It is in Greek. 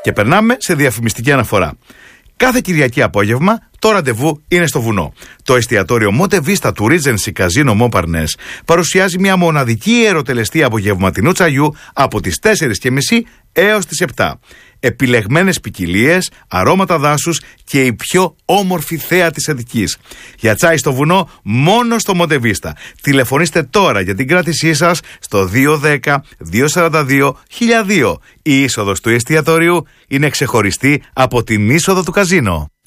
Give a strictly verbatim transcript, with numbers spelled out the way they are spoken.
Και περνάμε σε διαφημιστική αναφορά. Κάθε Κυριακή απόγευμα το ραντεβού είναι στο βουνό. Το εστιατόριο Monte Vista του Regency Casino Montparnasse παρουσιάζει μια μοναδική ερωτελεστή απογευματινού τσαγιού από τις τέσσερις και μισή έως τις επτά. Επιλεγμένες ποικιλίες, αρώματα δάσους και η πιο όμορφη θέα της Αττικής. Για τσάι στο βουνό μόνο στο Monte Vista. Τηλεφωνήστε τώρα για την κράτησή σας στο δύο δέκα δύο σαράντα δύο χίλια δύο. Η είσοδος του εστιατόριου είναι ξεχωριστή από την είσοδο του καζίνο.